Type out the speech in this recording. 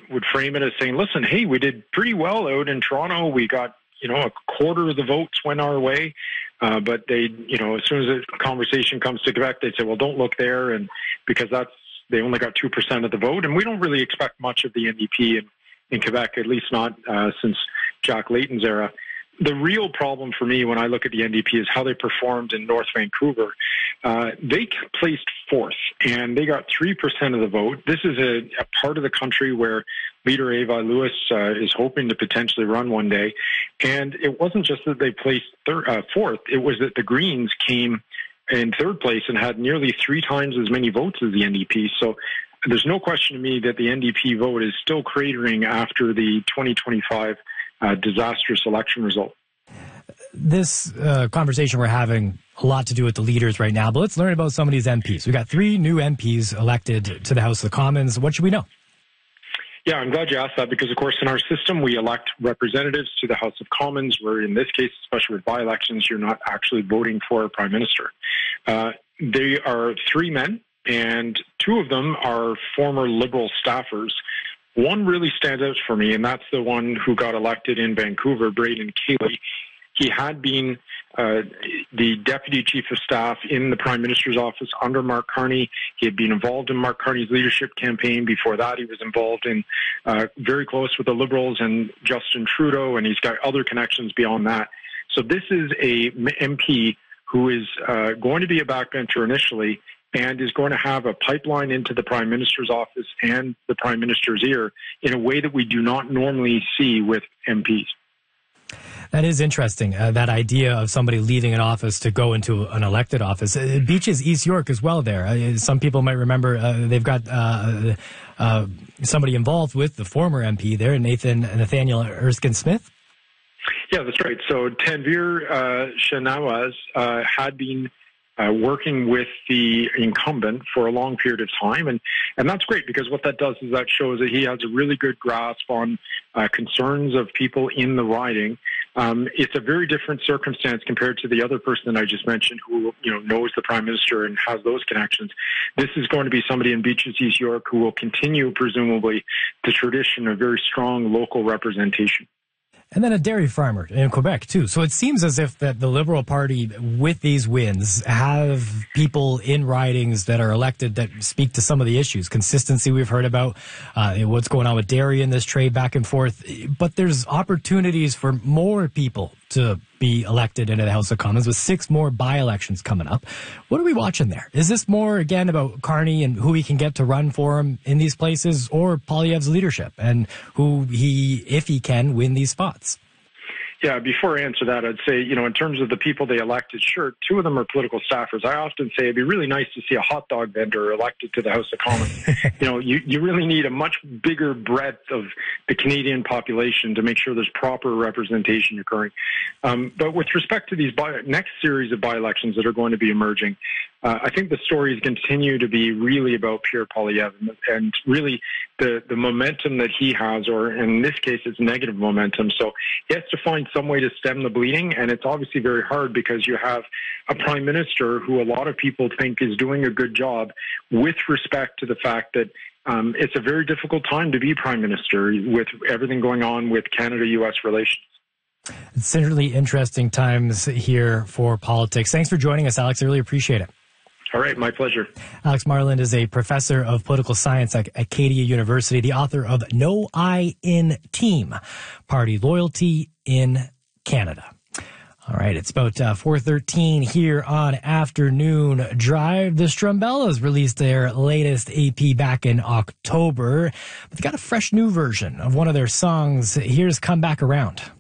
would frame it as saying, listen, hey, we did pretty well out in Toronto. We got, a quarter of the votes went our way. But they, as soon as the conversation comes to Quebec, they'd say, well, don't look there. And because they only got 2% of the vote. And we don't really expect much of the NDP in Quebec, at least not since Jack Layton's era. The real problem for me when I look at the NDP is how they performed in North Vancouver. They placed fourth, and they got 3% of the vote. This is a part of the country where Leader Ava Lewis is hoping to potentially run one day. And it wasn't just that they placed fourth. It was that the Greens came in third place and had nearly 3 times as many votes as the NDP. So there's no question to me that the NDP vote is still cratering after the 2025 disastrous election result. This conversation we're having a lot to do with the leaders right now, but let's learn about some of these MPs. We've got 3 new MPs elected to the House of Commons. What should we know? Yeah, I'm glad you asked that because, of course, in our system, we elect representatives to the House of Commons, where in this case, especially with by-elections, you're not actually voting for a prime minister. They are 3 men, and 2 of them are former Liberal staffers. One really stands out for me, and that's the one who got elected in Vancouver, Braden Cayley. He had been the Deputy Chief of Staff in the Prime Minister's office under Mark Carney. He had been involved in Mark Carney's leadership campaign. Before that, he was involved in very close with the Liberals and Justin Trudeau, and he's got other connections beyond that. So this is a MP who is going to be a backbencher initially and is going to have a pipeline into the Prime Minister's office and the Prime Minister's ear in a way that we do not normally see with MPs. That is interesting, that idea of somebody leaving an office to go into an elected office. It beaches East York as well there. Some people might remember they've got somebody involved with the former MP there, Nathaniel Erskine-Smith. Yeah, that's right. So Tanvir Shanawaz had been working with the incumbent for a long period of time. And that's great because what that does is that shows that he has a really good grasp on concerns of people in the riding. It's a very different circumstance compared to the other person that I just mentioned who knows the Prime Minister and has those connections. This is going to be somebody in Beaches, East York who will continue, presumably, the tradition of very strong local representation. And then a dairy farmer in Quebec, too. So it seems as if that the Liberal Party, with these wins, have people in ridings that are elected that speak to some of the issues. Consistency we've heard about, what's going on with dairy in this trade back and forth. But there's opportunities for more people to be elected into the House of Commons with 6 more by-elections coming up. What are we watching there? Is this more, again, about Carney and who he can get to run for him in these places, or Poilievre's leadership and who he, if he can, win these spots? Yeah, before I answer that, I'd say, in terms of the people they elected, sure, 2 of them are political staffers. I often say it'd be really nice to see a hot dog vendor elected to the House of Commons. You really need a much bigger breadth of the Canadian population to make sure there's proper representation occurring. But with respect to these next series of by-elections that are going to be emerging, I think the stories continue to be really about Pierre Poilievre and really the momentum that he has, or in this case, it's negative momentum. So he has to find some way to stem the bleeding, and it's obviously very hard because you have a prime minister who a lot of people think is doing a good job with respect to the fact that it's a very difficult time to be prime minister with everything going on with Canada-U.S. relations. It's certainly interesting times here for politics. Thanks for joining us, Alex. I really appreciate it. All right, my pleasure. Alex Marland is a professor of political science at Acadia University, the author of No I in Team, Party Loyalty in Canada. All right, it's about 4:13 here on Afternoon Drive. The Strumbellas released their latest EP back in October. But they got a fresh new version of one of their songs. Here's Come Back Around.